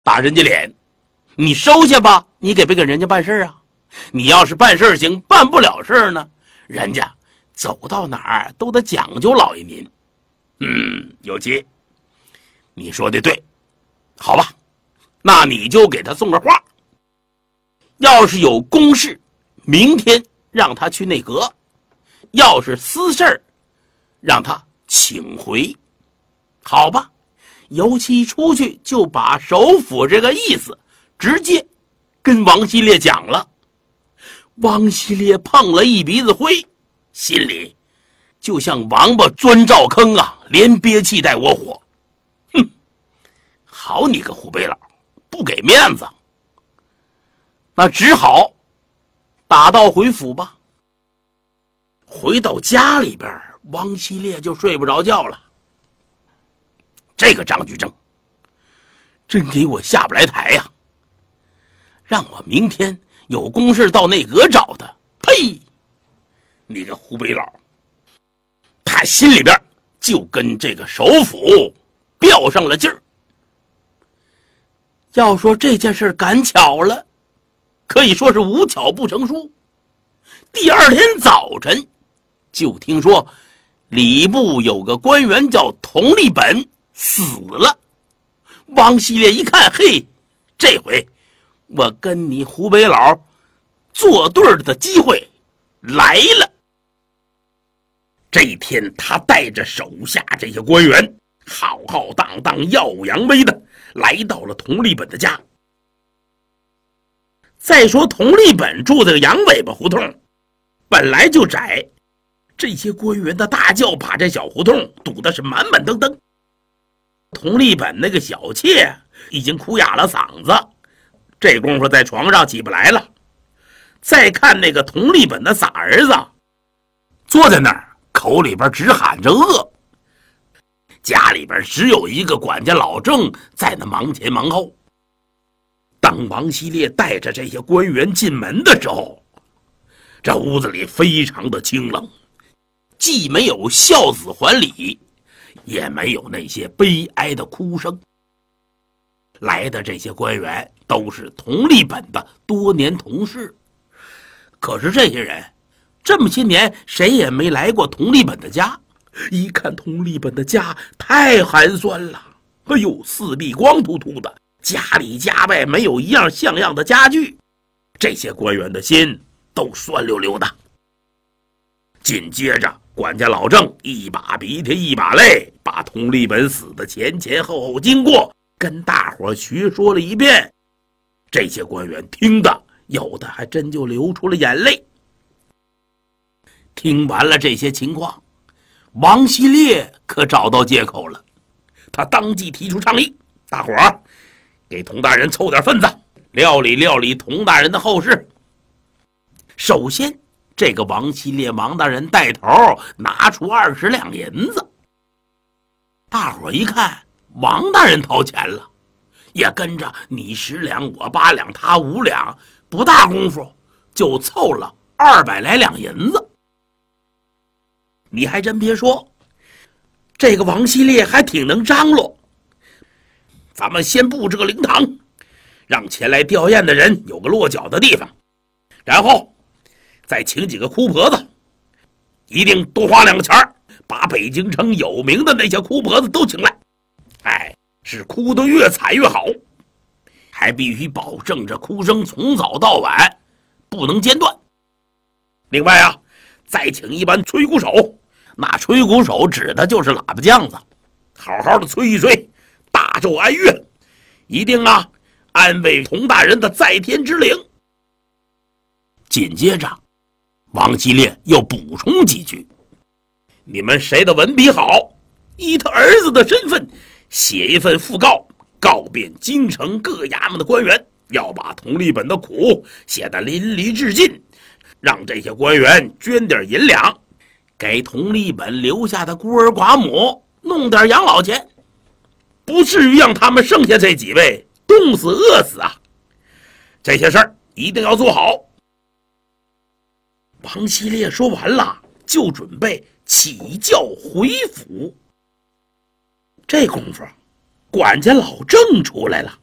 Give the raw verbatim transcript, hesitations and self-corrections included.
打人家脸，你收下吧，你给不给人家办事啊？你要是办事行，办不了事呢，人家走到哪儿都得讲究老爷您。嗯，有吉，你说的对，好吧，那你就给他送个话，要是有公事，明天让他去内阁；要是私事儿，让他请回，好吧？尤其出去就把首府这个意思直接跟王希烈讲了。王希烈碰了一鼻子灰，心里就像王八钻灶坑啊，连憋气带窝火。哼，好你个湖北佬，不给面子，那只好打道回府吧。回到家里边，王希烈就睡不着觉了。这个张居正真给我下不来台呀、啊！让我明天有公事到内阁找他，呸！你个湖北佬，他心里边就跟这个首府飙上了劲儿。要说这件事赶巧了，可以说是无巧不成书。第二天早晨，就听说礼部有个官员叫佟立本死了。王希烈一看，嘿，这回我跟你湖北佬作对的机会来了。这一天，他带着手下这些官员浩浩荡荡、耀武扬威的来到了佟立本的家。再说佟立本住在羊尾巴胡同，本来就窄，这些官员的大叫把这小胡同堵得是满满登登。佟立本那个小妾已经哭哑了嗓子，这功夫在床上起不来了。再看那个佟立本的傻儿子坐在那儿，口里边直喊着饿。家里边只有一个管家老郑在那忙前忙后。当王希烈带着这些官员进门的时候，这屋子里非常的清冷，既没有孝子还礼，也没有那些悲哀的哭声。来的这些官员都是佟立本的多年同事，可是这些人这么些年谁也没来过佟立本的家。一看佟立本的家太寒酸了，哎呦，四壁光秃秃的，家里家外没有一样像样的家具，这些官员的心都酸溜溜的。紧接着管家老郑一把鼻涕一把泪，把佟立本死的前前后后经过跟大伙学说了一遍。这些官员听的有的还真就流出了眼泪。听完了这些情况，王希烈可找到借口了，他当即提出倡议，大伙儿给佟大人凑点份子，料理料理佟大人的后事。首先这个王希烈王大人带头拿出二十两银子。大伙一看王大人掏钱了，也跟着你十两我八两他五两，不大功夫就凑了二百来两银子。你还真别说，这个王希烈还挺能张罗。咱们先布置个灵堂，让前来吊唁的人有个落脚的地方，然后再请几个哭婆子，一定多花两个钱儿，把北京城有名的那些哭婆子都请来。哎，是哭得越惨越好，还必须保证这哭声从早到晚不能间断。另外啊，再请一班吹鼓手，那吹鼓手指的就是喇叭匠子，好好的吹一吹，大奏哀乐，一定啊安慰佟大人的在天之灵。紧接着王希烈又补充几句，你们谁的文笔好，以他儿子的身份写一份讣告，告遍京城各衙门的官员，要把佟立本的苦写得淋漓致尽，让这些官员捐点银两，给佟立本留下的孤儿寡母弄点养老钱，不至于让他们剩下这几位冻死饿死啊！这些事儿一定要做好。王希烈说完了，就准备起轿回府。这功夫，管家老郑出来了。